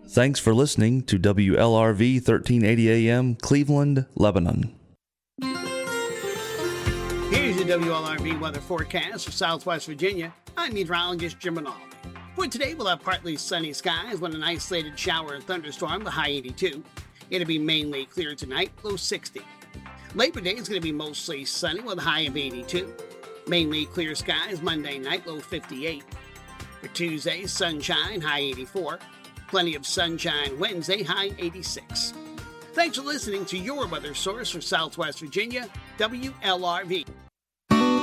Thanks for listening to WLRV 1380 AM, Cleveland, Lebanon. Here's your WLRV weather forecast for Southwest Virginia. I'm meteorologist Jim Rinaldi. For today, we'll have partly sunny skies with an isolated shower and thunderstorm, the high 82. It'll be mainly clear tonight, low 60. Labor Day is going to be mostly sunny with a high of 82. Mainly clear skies Monday night, low 58. For Tuesday, sunshine, high 84. Plenty of sunshine Wednesday, high 86. Thanks for listening to your weather source for Southwest Virginia, WLRV.